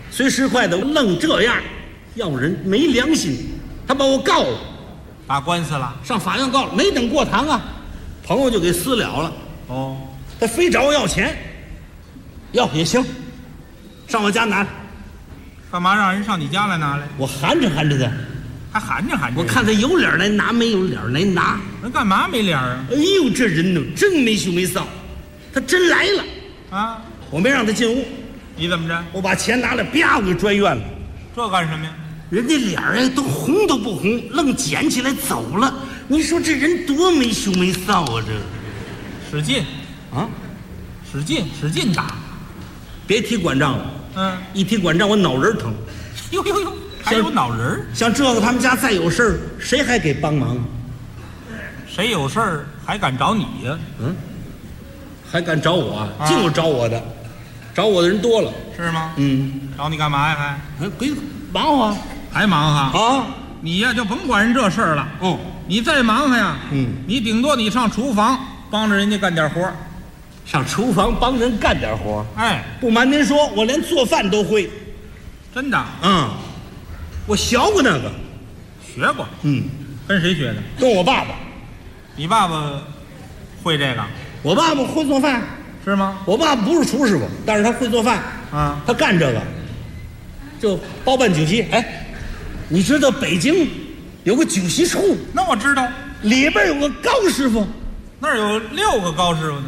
随10块的愣这样，要人没良心，他把我告了， 打官司了。 上法院告了，没等过堂啊，朋友就给私了了。 哦， 他非找我要钱，要也行，上我家拿来。 干嘛让人上你家来拿来？ 我含着含着他， 还含着含着。 我看他有脸来拿，没有脸来拿。 人干嘛没脸啊？ 哎呦，这人呢，真没羞没臊，他真来了啊！ 我没让他进屋， 你怎么着？ 我把钱拿来，啪，我给拽院了。 这干什么呀？ 人家脸儿都红都不红，愣捡起来走了。你说这人多没羞没臊啊！这使劲啊， 使劲打。 别提管账了，一提管账我脑仁疼。 呦，还有脑仁？ 像这个他们家再有事儿，谁还给帮忙？ 谁有事儿还敢找你呀？ 还敢找我啊？净有找我的，找我的人多了。 是吗？找你干嘛呀？ 还给忙活啊？ 还忙活啊？ 你呀就甭管人这事儿了。你再忙活呀，你顶多你上厨房帮着人家干点活。 上厨房帮人干点活。 哎， 不瞒您说，我连做饭都会。 真的？ 我学过那个。 学过？跟谁学的？ 跟我爸爸。 你爸爸会这个？ 我爸爸会做饭。 是吗？ 我爸爸不是厨师傅，但是他会做饭。他干这个，就包办酒席。哎，你知道北京有个酒席处？ 那我知道， 里边有个高师傅。 那儿有6个高师傅呢。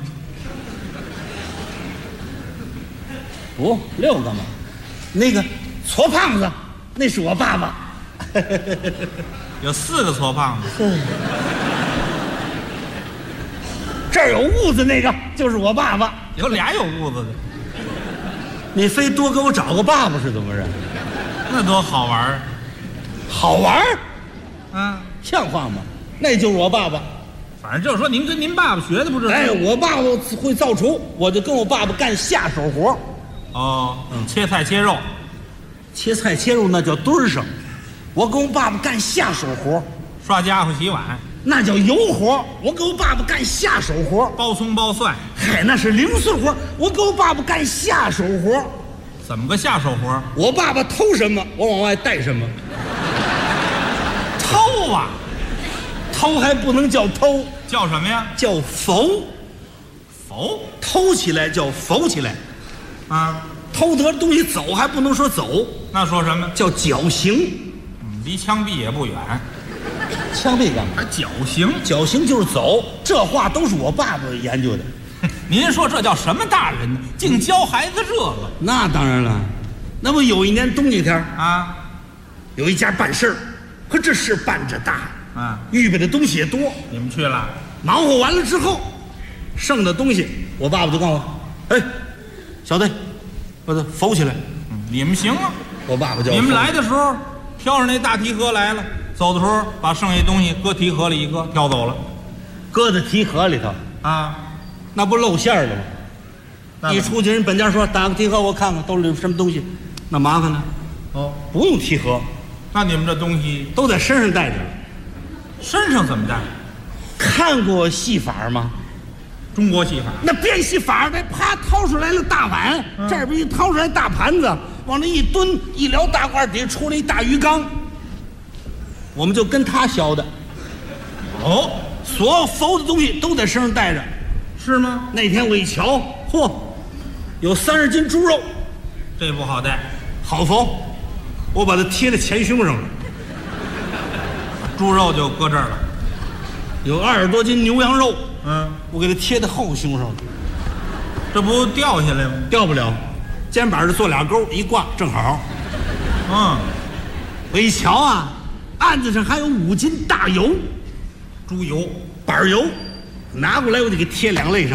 不，6个嘛。那个矬胖子，那是我爸爸。 有4个矬胖子。 这儿有痦子，那个就是我爸爸。 有俩有痦子的。 你非多给我找个爸爸是怎么着？ 那多好玩儿！ 好玩儿？ 像话吗？那就是我爸爸。 反正就是说，您跟您爸爸学的不是？ 哎，我爸爸会造厨，我就跟我爸爸干下手活。 切菜切肉， 切菜切肉那叫墩儿上，我跟我爸爸干下手活。 刷家伙洗碗那叫油活，我跟我爸爸干下手活。 包葱包蒜， 嗨，那是零碎活，我跟我爸爸干下手活。 怎么个下手活？ 我爸爸偷什么，我往外带什么。 偷啊！ 偷还不能叫偷， 叫什么呀？ 叫浮。 浮？ 偷起来叫浮起来。偷得东西走还不能说走， 那说什么？ 叫绞刑。 离枪毙也不远。 枪毙干嘛？ 还绞刑？ 绞刑就是走，这话都是我爸爸研究的。 您说这叫什么大人呢？净教孩子这个？ 那当然了，那不有一年冬季天有一家办事儿，可这事办着大预备的东西也多。 你们去了， 忙活完了之后，剩的东西，我爸爸就告诉我：“哎，小队，把它浮起来。” 你们行啊！ 我爸爸叫你们来的时候，挑着那大提盒来了，走的时候把剩下东西搁提盒里一搁，挑走了， 搁在提盒里头那不露馅了吗？一出去人本家说打个提盒我看看都是什么东西，那麻烦了。不用提盒， 那你们这东西都在身上带着了。 身上怎么带？ 看过戏法吗？ 中国戏法。那变戏法的，啪掏出来了大碗，这边一掏出来大盘子，往那一蹲，一撩大褂底下出来一大鱼缸，我们就跟他学的。所有浮的东西都在身上带着。 是吗？ 那天我一瞧，嚯，有30斤猪肉， 这不好带， 好浮，我把它贴在前胸上了。 猪肉就搁这儿了。 有20多斤牛羊肉，我给它贴在后胸上了。 这不掉下来吗？ 掉不了，肩膀上做俩钩，一挂正好。我一瞧案子上还有5斤大油， 猪油、 板油。拿过来我就给贴2肋上，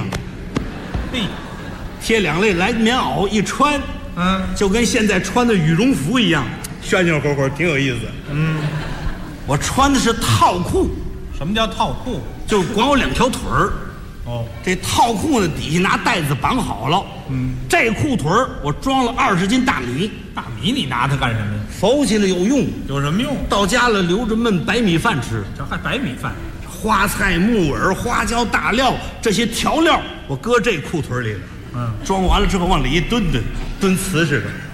贴2肋来棉袄一穿，就跟现在穿的羽绒服一样，旋旋乎乎，挺有意思。我穿的是套裤。 什么叫套裤？ 就光有2条腿儿。这套裤呢底下拿带子绑好了。这裤腿儿我装了20斤大米。 大米你拿它干什么呀？ 浮起来有用。有什么用？ 到家了留着焖白米饭吃。 这还白米饭？ 花菜、木耳、花椒、大料这些调料，我搁这裤腿里了。装完了之后往里一蹲，蹲瓷似的。